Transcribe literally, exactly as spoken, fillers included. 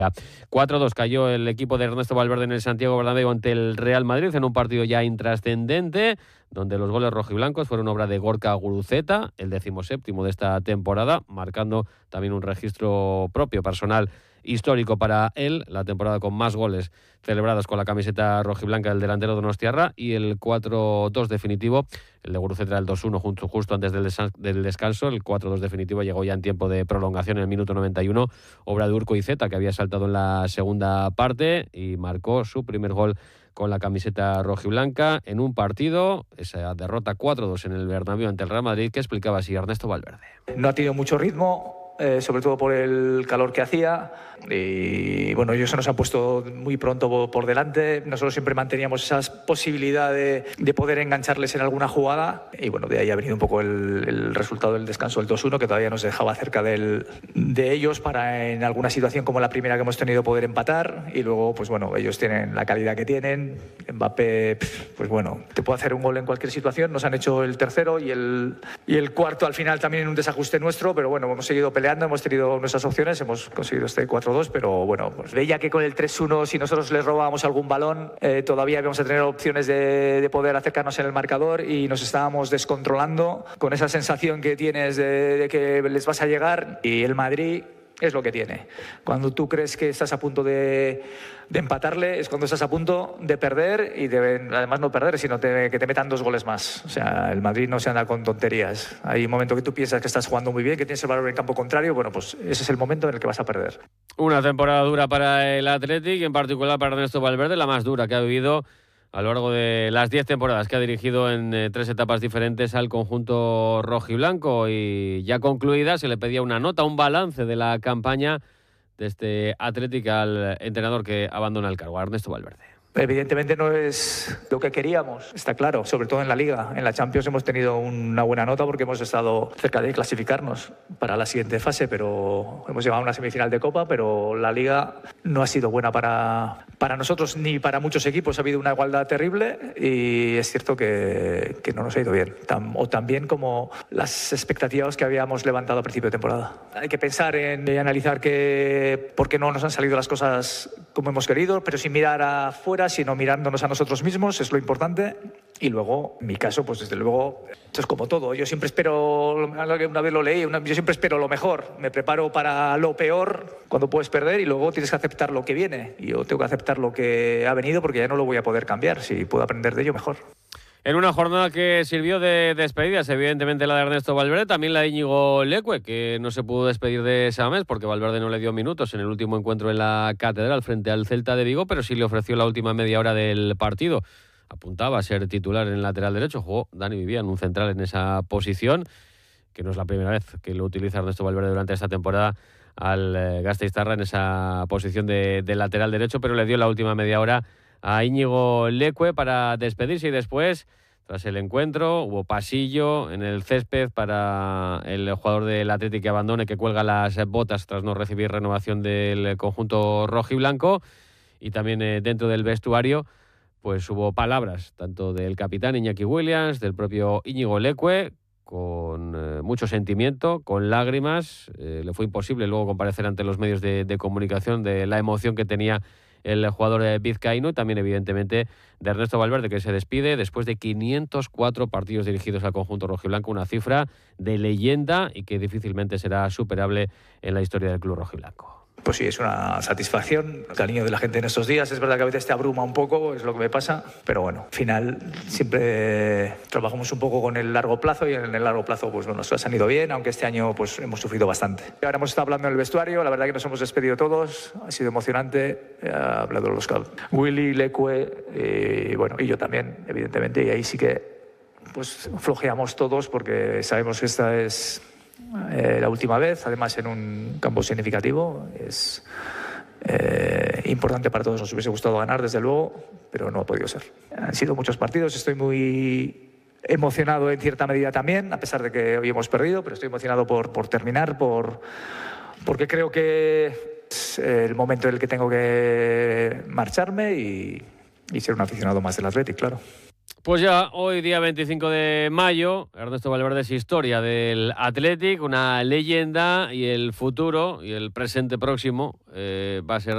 cuatro dos cayó el equipo de Ernesto Valverde en el Santiago Bernabéu ante el Real Madrid en un partido ya intrascendente, donde los goles rojiblancos fueron obra de Gorka Guruceta, el decimoséptimo de esta temporada, marcando también un registro propio, personal, histórico para él, la temporada con más goles celebrados con la camiseta rojiblanca del delantero donostiarra, y el cuatro dos definitivo, el de Guruceta, el dos uno justo, justo antes del, desa- del descanso. El cuatro dos definitivo llegó ya en tiempo de prolongación en el minuto noventa y uno, obra de Urko Izeta, que había saltado en la segunda parte y marcó su primer gol con la camiseta rojiblanca en un partido, esa derrota cuatro dos en el Bernabéu ante el Real Madrid, que explicaba así Ernesto Valverde. No ha tenido mucho ritmo, eh, sobre todo por el calor que hacía, y bueno, ellos se nos han puesto muy pronto por delante. Nosotros siempre manteníamos esa posibilidad de, de poder engancharles en alguna jugada, y bueno, de ahí ha venido un poco el, el resultado del descanso del dos uno, que todavía nos dejaba cerca del, de ellos para en alguna situación como la primera que hemos tenido poder empatar. Y luego pues bueno, ellos tienen la calidad que tienen. Mbappé, pues bueno, te puede hacer un gol en cualquier situación. Nos han hecho el tercero y el, y el cuarto al final también en un desajuste nuestro, pero bueno, hemos seguido peleando, hemos tenido nuestras opciones, hemos conseguido este cuatro dos, pero bueno, pues veía que con el tres uno, si nosotros les robábamos algún balón, eh, todavía íbamos a tener opciones de, de poder acercarnos en el marcador, y nos estábamos descontrolando con esa sensación que tienes de, de que les vas a llegar. Y el Madrid es lo que tiene. Cuando tú crees que estás a punto de, de empatarle, es cuando estás a punto de perder, y de, además no perder, sino te, que te metan dos goles más. O sea, el Madrid no se anda con tonterías. Hay un momento que tú piensas que estás jugando muy bien, que tienes el valor en campo contrario, bueno, pues ese es el momento en el que vas a perder. Una temporada dura para el Athletic, en particular para Ernesto Valverde, la más dura que ha vivido a lo largo de las diez temporadas que ha dirigido en eh, tres etapas diferentes al conjunto rojiblanco, y ya concluida se le pedía una nota, un balance de la campaña de este Athletic al entrenador que abandona el cargo, a Ernesto Valverde. Evidentemente no es lo que queríamos, está claro, sobre todo en la Liga. En la Champions hemos tenido una buena nota porque hemos estado cerca de clasificarnos para la siguiente fase, pero hemos llegado a una semifinal de Copa, pero la Liga no ha sido buena para, para nosotros ni para muchos equipos. Ha habido una igualdad terrible, y es cierto que, que no nos ha ido bien, tan, o tan bien como las expectativas que habíamos levantado a principio de temporada. Hay que pensar en y analizar que, por qué no nos han salido las cosas como hemos querido, pero sin mirar afuera, sino mirándonos a nosotros mismos, es lo importante. Y luego, en mi caso, pues desde luego, esto es como todo. Yo siempre espero, una vez lo leí, una, yo siempre espero lo mejor. Me preparo para lo peor cuando puedes perder, y luego tienes que aceptar lo que viene. Y yo tengo que aceptar lo que ha venido porque ya no lo voy a poder cambiar. Si puedo aprender de ello, mejor. En una jornada que sirvió de despedidas, evidentemente la de Ernesto Valverde, también la de Íñigo Leque, que no se pudo despedir de Samamés porque Valverde no le dio minutos en el último encuentro en la Catedral frente al Celta de Vigo, pero sí le ofreció la última media hora del partido. Apuntaba a ser titular en el lateral derecho, jugó Dani Vivian, un central en esa posición, que no es la primera vez que lo utiliza Ernesto Valverde durante esta temporada al eh, Gasteiztarra en esa posición de, de lateral derecho, pero le dio la última media hora a Íñigo Leque para despedirse, y después, tras el encuentro, hubo pasillo en el césped para el jugador del Athletic que abandone, que cuelga las botas tras no recibir renovación del conjunto rojiblanco, y también eh, dentro del vestuario pues hubo palabras tanto del capitán Iñaki Williams, del propio Íñigo Leque, con eh, mucho sentimiento, con lágrimas. Eh, le fue imposible luego comparecer ante los medios de, de comunicación de la emoción que tenía el jugador eh, vizcaíno, y también evidentemente de Ernesto Valverde, que se despide después de quinientos cuatro partidos dirigidos al conjunto rojiblanco, una cifra de leyenda y que difícilmente será superable en la historia del club rojiblanco. Pues sí, es una satisfacción, el cariño de la gente en estos días. Es verdad que a veces te abruma un poco, es lo que me pasa, pero bueno, al final siempre trabajamos un poco con el largo plazo, y en el largo plazo pues bueno, las cosas han ido bien, aunque este año pues hemos sufrido bastante. Ahora hemos estado hablando en el vestuario, la verdad que nos hemos despedido todos, ha sido emocionante, ha hablado los Willy, Leque, y bueno, y yo también, evidentemente, y ahí sí que pues flojeamos todos porque sabemos que esta es Eh, la última vez, además en un campo significativo. Es eh, importante para todos, nos hubiese gustado ganar desde luego, pero no ha podido ser. Han sido muchos partidos, estoy muy emocionado en cierta medida también, a pesar de que hoy hemos perdido, pero estoy emocionado por, por terminar, por, porque creo que es el momento en el que tengo que marcharme y, y ser un aficionado más del Athletic, claro. Pues ya, hoy día veinticinco de mayo, Ernesto Valverde es historia del Athletic, una leyenda, y el futuro y el presente próximo eh, va a ser